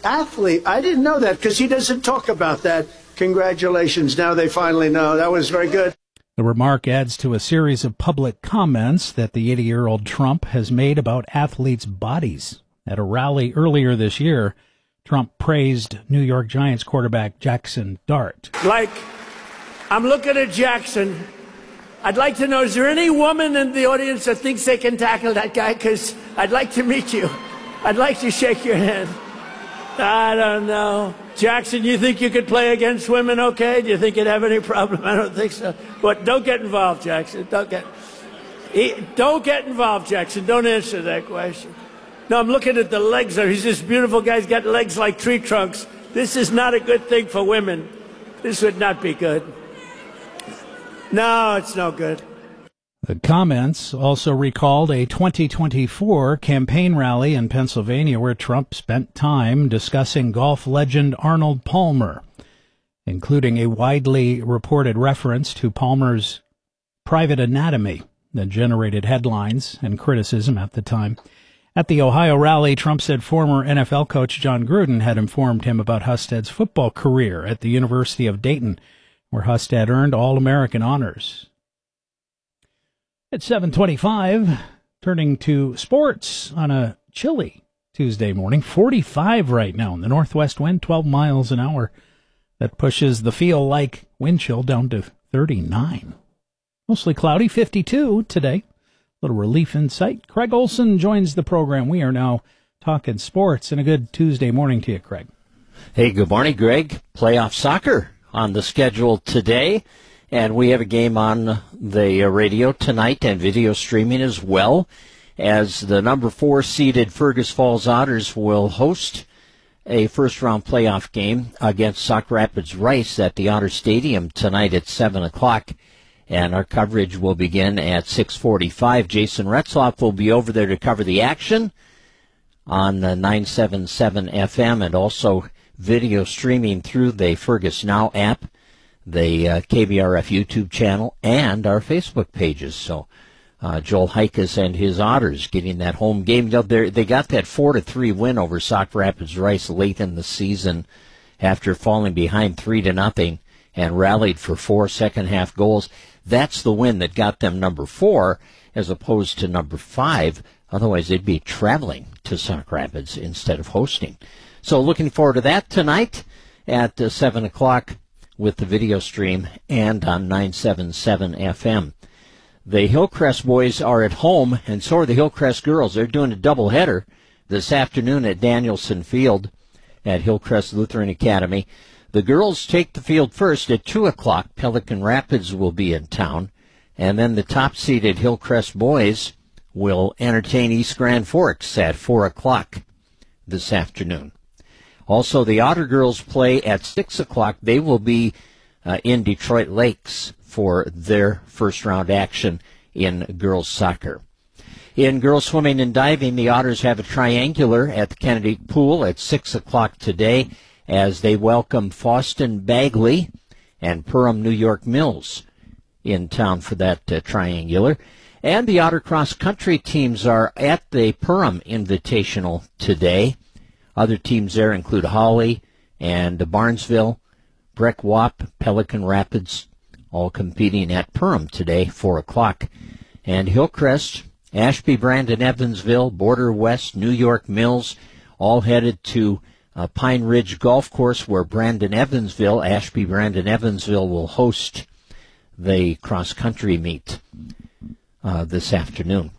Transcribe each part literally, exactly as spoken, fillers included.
athlete. I didn't know that because he doesn't talk about that. Congratulations. Now they finally know. That was very good. The remark adds to a series of public comments that the eighty-year-old Trump has made about athletes' bodies. At a rally earlier this year, Trump praised New York Giants quarterback Jackson Dart. Like, I'm looking at Jackson. I'd like to know, is there any woman in the audience that thinks they can tackle that guy? Because I'd like to meet you. I'd like to shake your hand. I don't know. Jackson, you think you could play against women okay? Do you think you'd have any problem? I don't think so. But don't get involved, Jackson. Don't get, he, don't get involved, Jackson. Don't answer that question. No, I'm looking at the legs there. He's this beautiful guy. He's got legs like tree trunks. This is not a good thing for women. This would not be good. No, it's no good. The comments also recalled a twenty twenty-four campaign rally in Pennsylvania where Trump spent time discussing golf legend Arnold Palmer, including a widely reported reference to Palmer's private anatomy that generated headlines and criticism at the time. At the Ohio rally, Trump said former N F L coach John Gruden had informed him about Husted's football career at the University of Dayton, where Husted earned All-American honors. At seven twenty-five, turning to sports on a chilly Tuesday morning, forty-five right now in the northwest wind, twelve miles an hour. That pushes the feel-like wind chill down to thirty-nine. Mostly cloudy, fifty-two today. Little relief in sight. Craig Olson joins the program. We are now talking sports, and a good Tuesday morning to you, Craig. Hey, good morning, Greg. Playoff soccer on the schedule today. And we have a game on the radio tonight and video streaming as well, as the number four seeded Fergus Falls Otters will host a first-round playoff game against Sauk Rapids Rice at the Otter Stadium tonight at seven o'clock. And our coverage will begin at six forty-five. Jason Retzloff will be over there to cover the action on the nine seventy-seven F M and also video streaming through the Fergus Now app, the uh, K B R F YouTube channel, and our Facebook pages. So uh, Joel Heikus and his Otters getting that home game. They're, they got that four to three win over Sauk Rapids Rice late in the season after falling behind three to nothing and rallied for four second-half goals. That's the win that got them number four as opposed to number five. Otherwise, they'd be traveling to Sauk Rapids instead of hosting. So looking forward to that tonight at uh, seven o'clock. With the video stream and on nine seventy-seven F M. The Hillcrest boys are at home, and so are the Hillcrest girls. They're doing a doubleheader this afternoon at Danielson Field at Hillcrest Lutheran Academy. The girls take the field first at two o'clock. Pelican Rapids will be in town, and then the top-seeded Hillcrest boys will entertain East Grand Forks at four o'clock this afternoon. Also, the Otter girls play at six o'clock. They will be uh, in Detroit Lakes for their first-round action in girls soccer. In girls swimming and diving, the Otters have a triangular at the Kennedy Pool at six o'clock today as they welcome Foston Bagley and Perham New York Mills in town for that uh, triangular. And the Otter cross-country teams are at the Perham Invitational today. Other teams there include Holly and Barnesville, Breck Wap, Pelican Rapids, all competing at Perham today, four o'clock. And Hillcrest, Ashby, Brandon, Evansville, Border West, New York Mills, all headed to uh, Pine Ridge Golf Course where Brandon Evansville, Ashby, Brandon, Evansville will host the cross-country meet uh, this afternoon.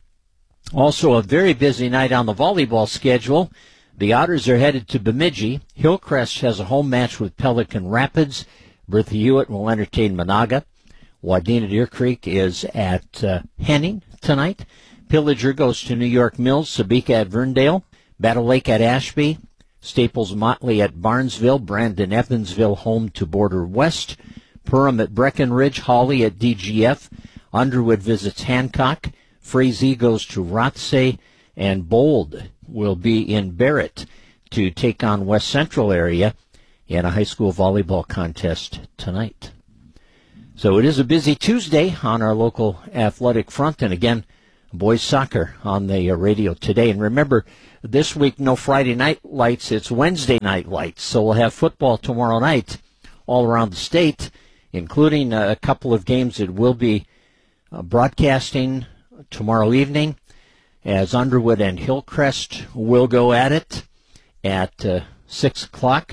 Also a very busy night on the volleyball schedule. The Otters are headed to Bemidji. Hillcrest has a home match with Pelican Rapids. Bertha Hewitt will entertain Monaga. Wadena Deer Creek is at uh, Henning tonight. Pillager goes to New York Mills. Sabika at Verndale. Battle Lake at Ashby. Staples Motley at Barnesville. Brandon Evansville home to Border West. Perham at Breckenridge. Hawley at D G F. Underwood visits Hancock. Frazee goes to Rothsay. And Bold will be in Barrett to take on West Central area in a high school volleyball contest tonight. So it is a busy Tuesday on our local athletic front. And again, boys soccer on the uh, radio today. And remember, this week, no Friday night lights, it's Wednesday night lights. So we'll have football tomorrow night all around the state, including a couple of games that will be uh, broadcasting tomorrow evening, as Underwood and Hillcrest will go at it at uh, six o'clock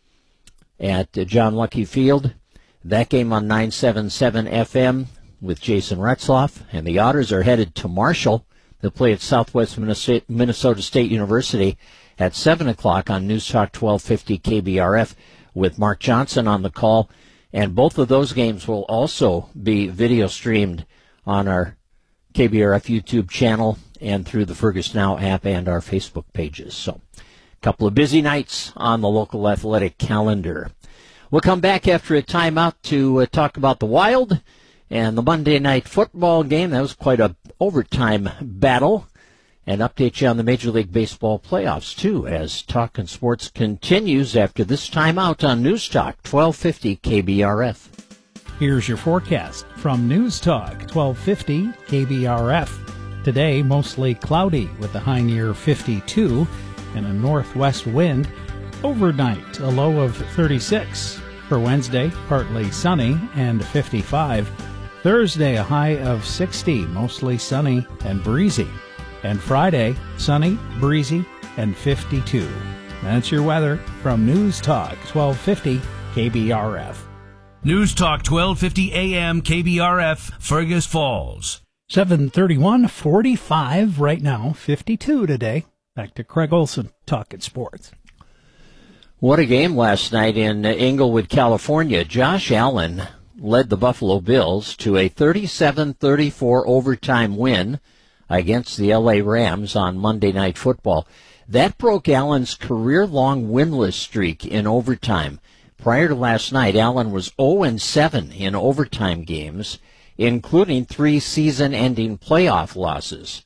at uh, John Lucky Field. That game on nine seventy-seven F M with Jason Retzloff. And the Otters are headed to Marshall. They'll play at Southwest Minnesota State University at seven o'clock on News Talk twelve fifty K B R F with Mark Johnson on the call. And both of those games will also be video streamed on our K B R F YouTube channel and through the Fergus Now app and our Facebook pages. So a couple of busy nights on the local athletic calendar. We'll come back after a timeout to uh, talk about the Wild and the Monday night football game. That was quite a overtime battle. And update you on the Major League Baseball playoffs, too, as Talkin' Sports continues after this timeout on News Talk twelve fifty K B R F. Here's your forecast from News Talk twelve fifty K B R F. Today, mostly cloudy with a high near fifty-two and a northwest wind. Overnight, a low of thirty-six. For Wednesday, partly sunny and fifty-five. Thursday, a high of sixty, mostly sunny and breezy. And Friday, sunny, breezy, and fifty-two. That's your weather from News Talk twelve fifty K B R F. News Talk twelve fifty A M K B R F, Fergus Falls. seven thirty-one, forty-five right now, fifty-two today. Back to Craig Olson, talking sports. What a game last night in Inglewood, California. Josh Allen led the Buffalo Bills to a thirty-seven thirty-four overtime win against the L A Rams on Monday Night Football. That broke Allen's career-long winless streak in overtime. Prior to last night, Allen was oh and seven in overtime games, including three season-ending playoff losses.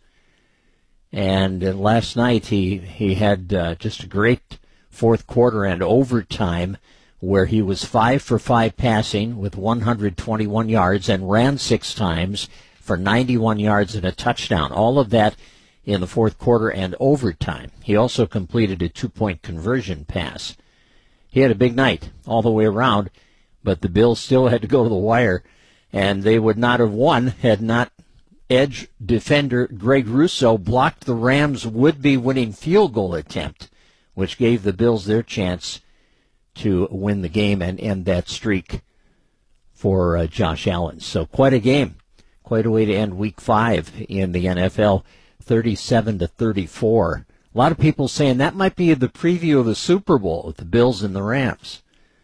And uh, last night he, he had uh, just a great fourth quarter and overtime where he was five for five passing with one hundred twenty-one yards and ran six times for ninety-one yards and a touchdown. All of that in the fourth quarter and overtime. He also completed a two-point conversion pass. He had a big night all the way around, but the Bills still had to go to the wire, and they would not have won had not edge defender Greg Russo blocked the Rams' would-be winning field goal attempt, which gave the Bills their chance to win the game and end that streak for uh, Josh Allen. So quite a game. Quite a way to end week five in the N F L, thirty-seven to thirty-four. A lot of people saying that might be the preview of the Super Bowl with the Bills and the Rams.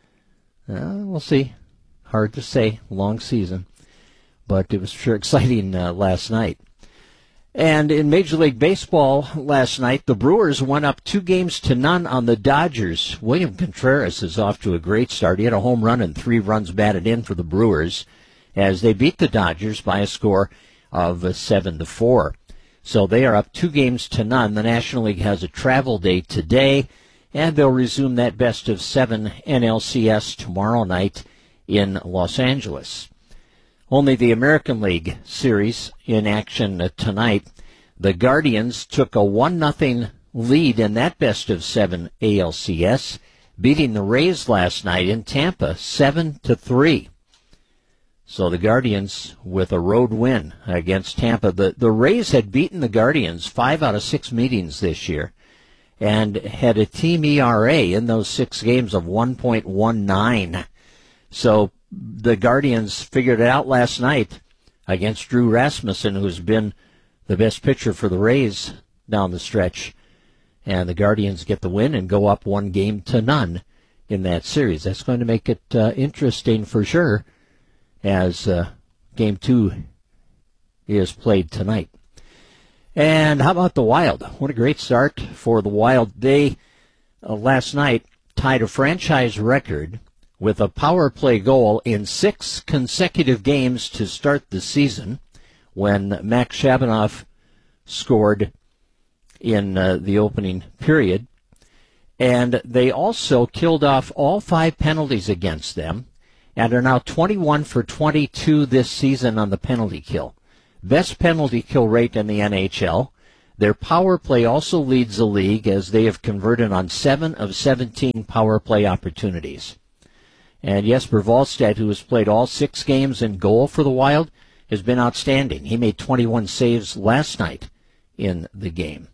Uh, we'll see. Hard to say. Long season. But it was sure exciting uh, last night. And in Major League Baseball last night, the Brewers went up two games to none on the Dodgers. William Contreras is off to a great start. He had a home run and three runs batted in for the Brewers as they beat the Dodgers by a score of uh, seven to four. So they are up two games to none. The National League has a travel day today, and they'll resume that best of seven N L C S tomorrow night in Los Angeles. Only the American League Series in action tonight. The Guardians took a one nothing lead in that best of seven A L C S, beating the Rays last night in Tampa seven to three. So the Guardians with a road win against Tampa. The, the Rays had beaten the Guardians five out of six meetings this year and had a team E R A in those six games of one point one nine. So the Guardians figured it out last night against Drew Rasmussen, who's been the best pitcher for the Rays down the stretch. And the Guardians get the win and go up one game to none in that series. That's going to make it uh, interesting for sure as uh, game two is played tonight. And how about the Wild? What a great start for the Wild. They, uh, last night, tied a franchise record with a power play goal in six consecutive games to start the season when Max Shabanoff scored in uh, the opening period. And they also killed off all five penalties against them and are now twenty-one for twenty-two this season on the penalty kill. best penalty kill rate in the N H L. Their power play also leads the league as they have converted on seven of seventeen power play opportunities. And Jesper Wallstedt, who has played all six games in goal for the Wild, has been outstanding. He made twenty-one saves last night in the game.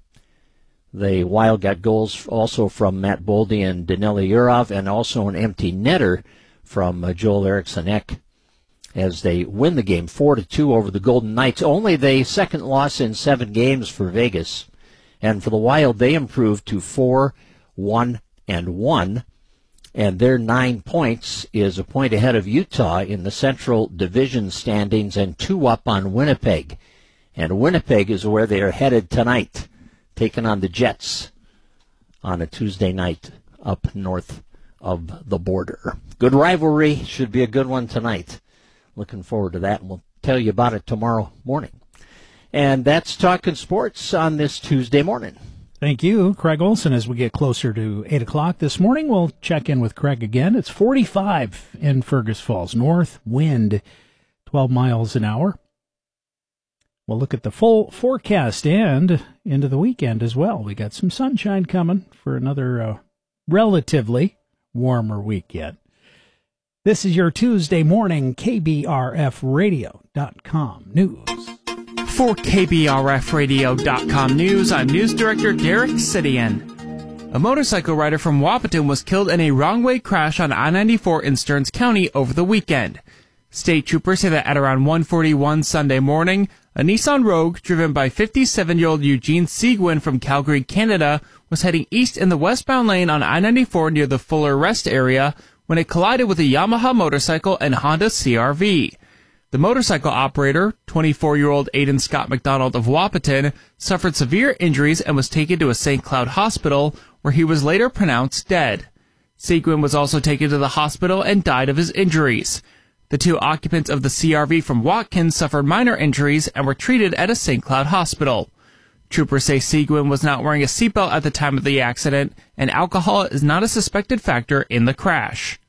The Wild got goals also from Matt Boldy and Danila Yurov, and also an empty netter from uh, Joel Eriksson-Ek as they win the game four to two over the Golden Knights. Only the second loss in seven games for Vegas. And for the Wild, they improved to four, one, and one. And their nine points is a point ahead of Utah in the Central Division standings and two up on Winnipeg. And Winnipeg is where they are headed tonight, taking on the Jets on a Tuesday night up north of the border. Good rivalry. Should be a good one tonight. Looking forward to that, and we'll tell you about it tomorrow morning. And that's Talking Sports on this Tuesday morning. Thank you, Craig Olson. As we get closer to eight o'clock this morning, we'll check in with Craig again. It's forty-five in Fergus Falls. North wind, twelve miles an hour. We'll look at the full forecast and into the weekend as well. We got some sunshine coming for another uh, relatively warmer week yet. This is your Tuesday morning K B R F radio dot com news. For K B R F radio dot com news, I'm News Director Derek Sidian. A motorcycle rider from Wahpeton was killed in a wrong-way crash on I ninety-four in Stearns County over the weekend. State troopers say that at around one forty-one Sunday morning, a Nissan Rogue driven by fifty-seven-year-old Eugene Seguin from Calgary, Canada, was heading east in the westbound lane on I ninety-four near the Fuller Rest area when it collided with a Yamaha motorcycle and Honda C R V. The motorcycle operator, twenty-four-year-old Aidan Scott McDonald of Wahpeton, suffered severe injuries and was taken to a Saint Cloud hospital, where he was later pronounced dead. Seguin was also taken to the hospital and died of his injuries. The two occupants of the C R V from Watkins suffered minor injuries and were treated at a Saint Cloud hospital. Troopers say Seguin was not wearing a seatbelt at the time of the accident, and alcohol is not a suspected factor in the crash.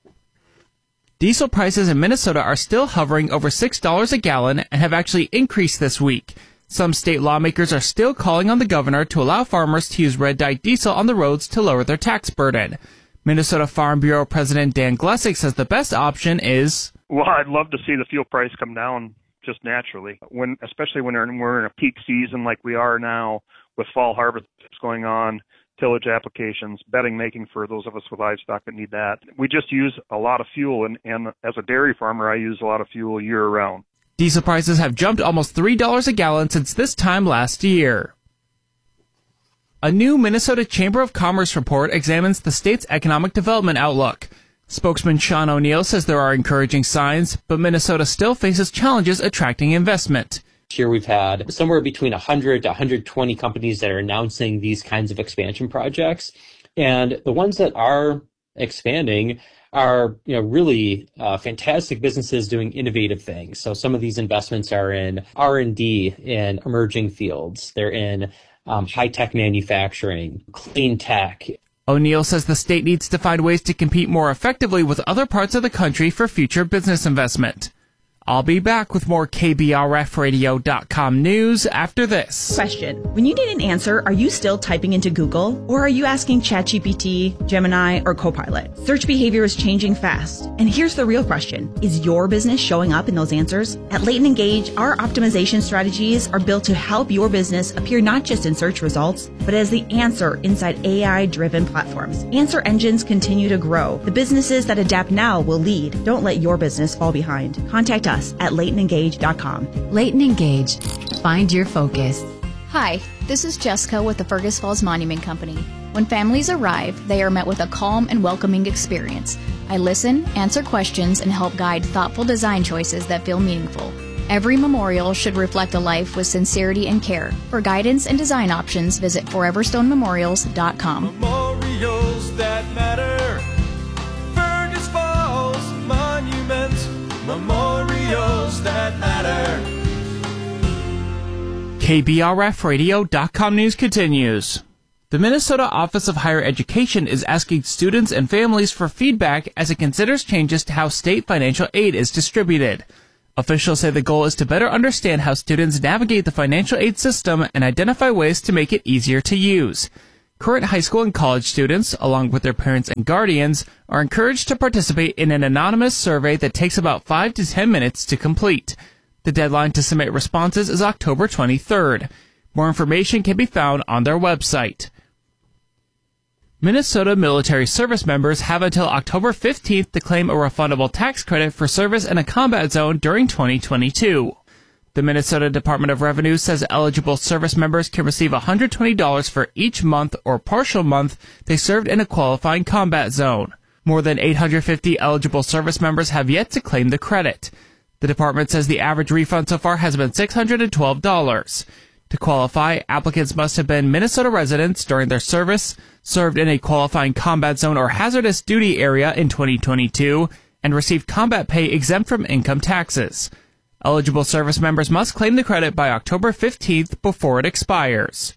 Diesel prices in Minnesota are still hovering over six dollars a gallon and have actually increased this week. Some state lawmakers are still calling on the governor to allow farmers to use red-dye diesel on the roads to lower their tax burden. Minnesota Farm Bureau President Dan Glessick says the best option is... Well, I'd love to see the fuel price come down just naturally, when, especially when we're in, we're in a peak season like we are now with fall harvest going on, tillage applications, bedding making for those of us with livestock that need that. We just use a lot of fuel, and, and as a dairy farmer, I use a lot of fuel year-round. Diesel prices have jumped almost three dollars a gallon since this time last year. A new Minnesota Chamber of Commerce report examines the state's economic development outlook. Spokesman Sean O'Neill says there are encouraging signs, but Minnesota still faces challenges attracting investment. Here we've had somewhere between one hundred to one hundred twenty companies that are announcing these kinds of expansion projects. And the ones that are expanding are, you know, really uh, fantastic businesses doing innovative things. So some of these investments are in R and D in emerging fields. They're in um, high-tech manufacturing, clean tech. O'Neill says the state needs to find ways to compete more effectively with other parts of the country for future business investment. I'll be back with more K B R F radio dot com news after this. Question. When you need an answer, are you still typing into Google? Or are you asking ChatGPT, Gemini, or Copilot? Search behavior is changing fast. And here's the real question. Is your business showing up in those answers? At Leighton Engage, our optimization strategies are built to help your business appear not just in search results, but as the answer inside A I-driven platforms. Answer engines continue to grow. The businesses that adapt now will lead. Don't let your business fall behind. Contact us at Leighton Engage dot com. Leighton Engage. Find your focus. Hi, this is Jessica with the Fergus Falls Monument Company. When families arrive, they are met with a calm and welcoming experience. I listen, answer questions, and help guide thoughtful design choices that feel meaningful. Every memorial should reflect a life with sincerity and care. For guidance and design options, visit forever stone memorials dot com. Memorials that matter. Fergus Falls Monument. Memorials that matter. K B R F radio dot com news continues. The Minnesota Office of Higher Education is asking students and families for feedback as it considers changes to how state financial aid is distributed. Officials say the goal is to better understand how students navigate the financial aid system and identify ways to make it easier to use. Current high school and college students, along with their parents and guardians, are encouraged to participate in an anonymous survey that takes about five to ten minutes to complete. The deadline to submit responses is October twenty-third. More information can be found on their website. Minnesota military service members have until October fifteenth to claim a refundable tax credit for service in a combat zone during twenty twenty-two. The Minnesota Department of Revenue says eligible service members can receive one hundred twenty dollars for each month or partial month they served in a qualifying combat zone. More than eight hundred fifty eligible service members have yet to claim the credit. The department says the average refund so far has been six hundred twelve dollars. To qualify, applicants must have been Minnesota residents during their service, served in a qualifying combat zone or hazardous duty area in twenty twenty-two, and received combat pay exempt from income taxes. Eligible service members must claim the credit by October fifteenth before it expires.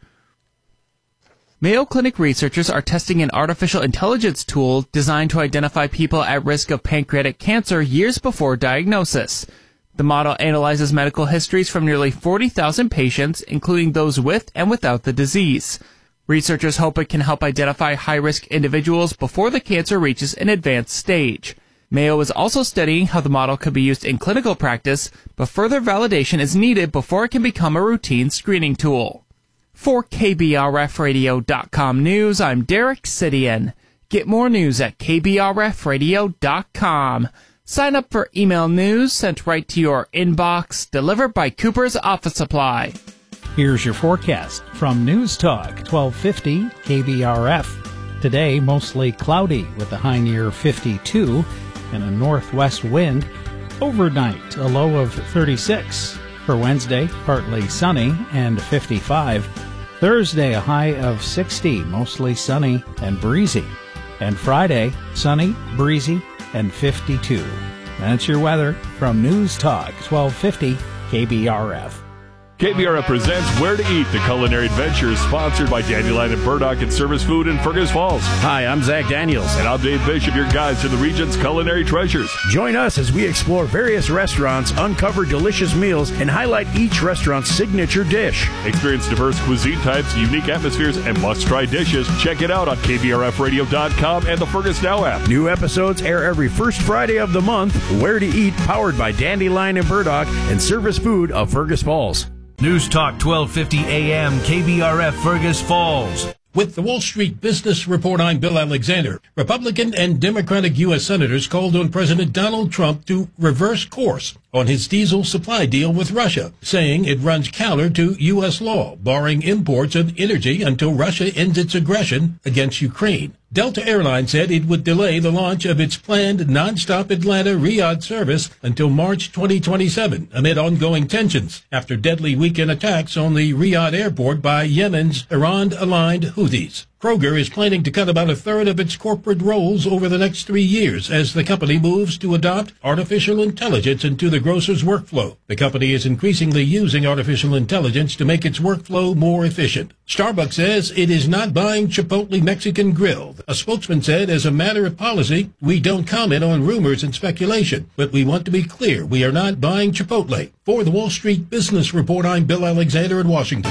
Mayo Clinic researchers are testing an artificial intelligence tool designed to identify people at risk of pancreatic cancer years before diagnosis. The model analyzes medical histories from nearly forty thousand patients, including those with and without the disease. Researchers hope it can help identify high-risk individuals before the cancer reaches an advanced stage. Mayo is also studying how the model could be used in clinical practice, but further validation is needed before it can become a routine screening tool. For K B R F radio dot com News, I'm Derek Sidian. Get more news at K B R F radio dot com. Sign up for email news sent right to your inbox, delivered by Cooper's Office Supply. Here's your forecast from News Talk twelve fifty K B R F. Today, mostly cloudy with a high near fifty-two and a northwest wind. Overnight, a low of thirty-six. For Wednesday, partly sunny and fifty-five. Thursday, a high of sixty, mostly sunny and breezy. And Friday, sunny, breezy, and fifty-two. That's your weather from News Talk twelve fifty K B R F. K B R F presents Where to Eat, the culinary adventure, sponsored by Dandelion and Burdock and Service Food in Fergus Falls. Hi, I'm Zach Daniels. And I'm Dave Bishop, your guides to the region's culinary treasures. Join us as we explore various restaurants, uncover delicious meals, and highlight each restaurant's signature dish. Experience diverse cuisine types, unique atmospheres, and must-try dishes. Check it out on K B R F radio dot com and the Fergus Now app. New episodes air every first Friday of the month. Where to Eat, powered by Dandelion and Burdock and Service Food of Fergus Falls. News Talk twelve fifty A M K B R F Fergus Falls. With the Wall Street Business Report, I'm Bill Alexander. Republican and Democratic U S senators called on President Donald Trump to reverse course on his diesel supply deal with Russia, saying it runs counter to U S law, barring imports of energy until Russia ends its aggression against Ukraine. Delta Airlines said it would delay the launch of its planned nonstop Atlanta-Riyadh service until March twenty twenty-seven, amid ongoing tensions after deadly weekend attacks on the Riyadh airport by Yemen's Iran-aligned Houthis. Kroger is planning to cut about a third of its corporate roles over the next three years as the company moves to adopt artificial intelligence into the grocer's workflow. The company is increasingly using artificial intelligence to make its workflow more efficient. Starbucks says it is not buying Chipotle Mexican Grill. A spokesman said, as a matter of policy, we don't comment on rumors and speculation, but we want to be clear, we are not buying Chipotle. For the Wall Street Business Report, I'm Bill Alexander in Washington.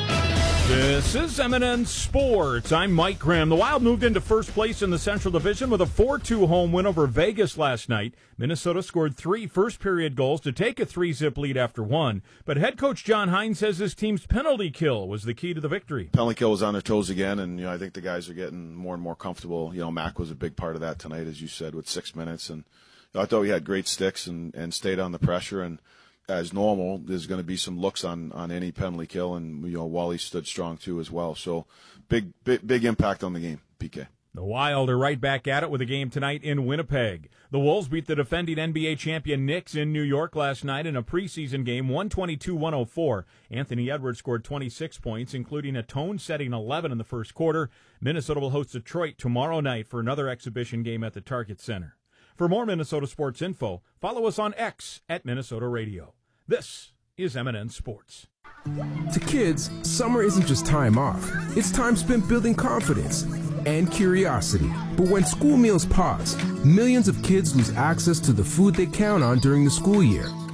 This is M and N Sports. I'm Mike Graham. The Wild moved into first place in the Central Division with a four two home win over Vegas last night. Minnesota scored three first-period goals to take a three-zip lead after one. But head coach John Hines says his team's penalty kill was the key to the victory. Penalty kill was on their toes again, and you know I think the guys are getting more and more comfortable. You know, Mac was a big part of that tonight, as you said, with six minutes. And you know, I thought we had great sticks and, and stayed on the pressure. And as normal, there's going to be some looks on, on any penalty kill, and you know Wally stood strong too as well. So big, big big impact on the game, P K. The Wild are right back at it with a game tonight in Winnipeg. The Wolves beat the defending N B A champion Knicks in New York last night in a preseason game, one twenty-two to one oh four. Anthony Edwards scored twenty-six points, including a tone-setting eleven in the first quarter. Minnesota will host Detroit tomorrow night for another exhibition game at the Target Center. For more Minnesota sports info, follow us on X at Minnesota Radio. This is M and N Sports. To kids, summer isn't just time off. It's time spent building confidence and curiosity. But when school meals pause, millions of kids lose access to the food they count on during the school year.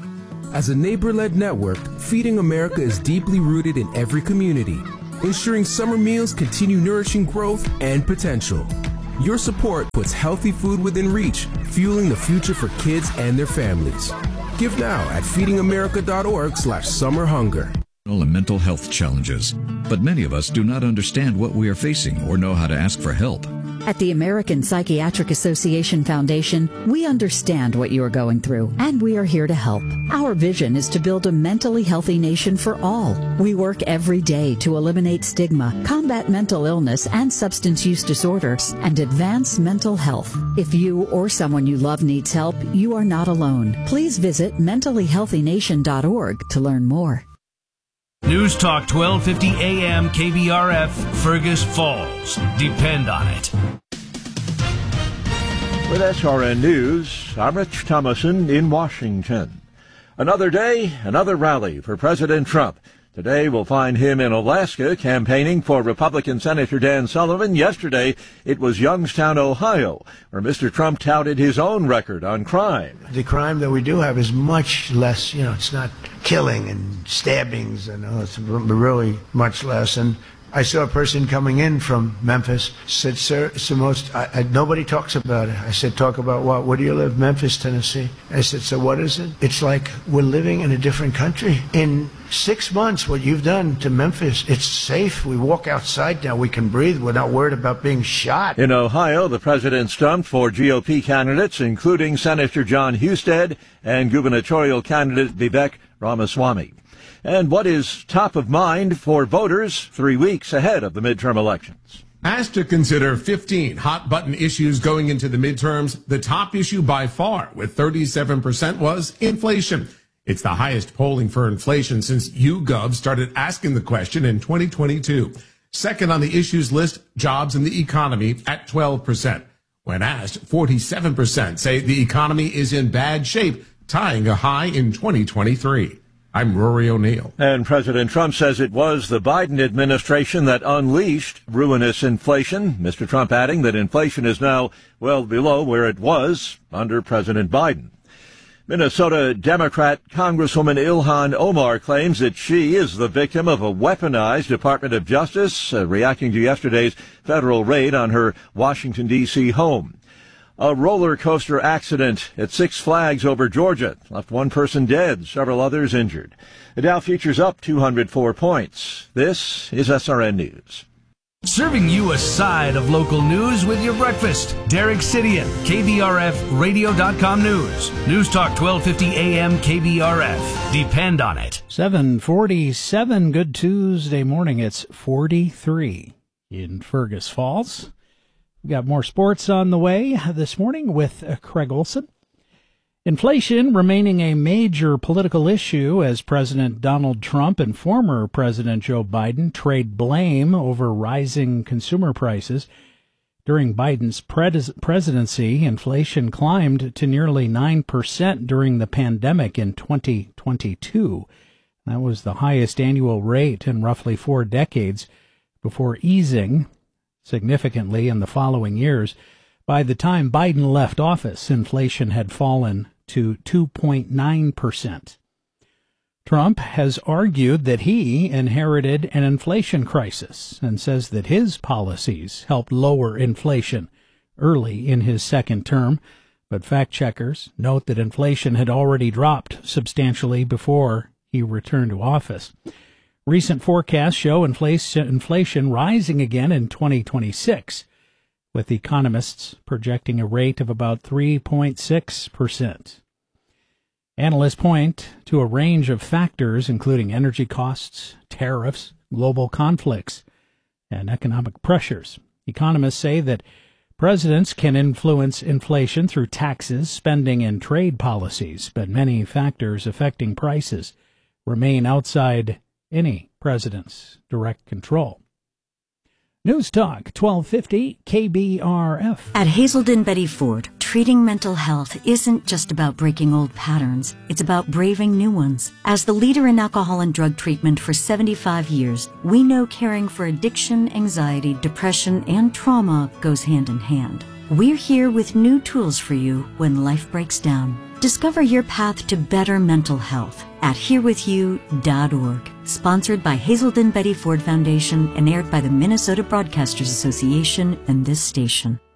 As a neighbor-led network, Feeding America is deeply rooted in every community, ensuring summer meals continue nourishing growth and potential. Your support puts healthy food within reach, fueling the future for kids and their families. Give now at feedingamerica.org slash summer hunger. And mental health challenges, but many of us do not understand what we are facing or know how to ask for help. At the American Psychiatric Association Foundation, we understand what you are going through, and we are here to help. Our vision is to build a mentally healthy nation for all. We work every day to eliminate stigma, combat mental illness and substance use disorders, and advance mental health. If you or someone you love needs help, you are not alone. Please visit mentally healthy nation dot org to learn more. News Talk twelve fifty A M K B R F, Fergus Falls. Depend on it. With S R N News, I'm Rich Thomason in Washington. Another day, another rally for President Trump. Today we'll find him in Alaska campaigning for Republican Senator Dan Sullivan. Yesterday it was Youngstown, Ohio, where Mister Trump touted his own record on crime. The crime that we do have is much less, you know, it's not killing and stabbings, and uh, it's really much less. And I saw a person coming in from Memphis, said, sir, it's the most, I, I, nobody talks about it. I said, talk about what? Where do you live? Memphis, Tennessee. I said, so what is it? It's like we're living in a different country. In six months, what you've done to Memphis, it's safe. We walk outside now. We can breathe. We're not worried about being shot. In Ohio, the president stumped for G O P candidates, including Senator John Husted and gubernatorial candidate Vivek Ramaswamy. And what is top of mind for voters three weeks ahead of the midterm elections? Asked to consider fifteen hot-button issues going into the midterms, the top issue by far, with thirty-seven percent, was inflation. It's the highest polling for inflation since YouGov started asking the question in twenty twenty-two. Second on the issues list, jobs and the economy at twelve percent. When asked, forty-seven percent say the economy is in bad shape, tying a high in twenty twenty-three. I'm Rory O'Neill. And President Trump says it was the Biden administration that unleashed ruinous inflation. Mister Trump adding that inflation is now well below where it was under President Biden. Minnesota Democrat Congresswoman Ilhan Omar claims that she is the victim of a weaponized Department of Justice, uh, reacting to yesterday's federal raid on her Washington, D C home. A roller coaster accident at Six Flags over Georgia left one person dead, several others injured. The Dow futures up two hundred four points. This is S R N News. Serving you a side of local news with your breakfast. Derek Sidian, K B R F radio dot com News. News Talk twelve fifty A M K B R F. Depend on it. seven forty-seven. Good Tuesday morning. It's forty-three in Fergus Falls. We've got more sports on the way this morning with uh, Craig Olson. Inflation remaining a major political issue as President Donald Trump and former President Joe Biden trade blame over rising consumer prices. During Biden's pres- presidency, inflation climbed to nearly nine percent during the pandemic in twenty twenty-two. That was the highest annual rate in roughly four decades before easing significantly in the following years. By the time Biden left office, inflation had fallen to two point nine percent. Trump has argued that he inherited an inflation crisis and says that his policies helped lower inflation early in his second term, but fact checkers note that inflation had already dropped substantially before he returned to office. Recent forecasts show inflation rising again in twenty twenty-six, with economists projecting a rate of about three point six percent. Analysts point to a range of factors, including energy costs, tariffs, global conflicts, and economic pressures. Economists say that presidents can influence inflation through taxes, spending, and trade policies, but many factors affecting prices remain outside any president's direct control. News Talk twelve fifty K B R F. At Hazelden Betty Ford, treating mental health isn't just about breaking old patterns. It's about braving new ones. As the leader in alcohol and drug treatment for seventy-five years, we know caring for addiction, anxiety, depression, and trauma goes hand in hand. We're here with new tools for you when life breaks down. Discover your path to better mental health at here with you dot org. Sponsored by Hazelden Betty Ford Foundation and aired by the Minnesota Broadcasters Association and this station.